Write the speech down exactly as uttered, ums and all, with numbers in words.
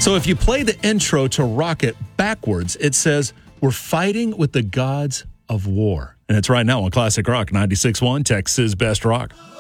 So if you play the intro to Rocket backwards, it says, "We're fighting with the gods of war." And it's right now on Classic Rock ninety-six point one, Texas Best Rock.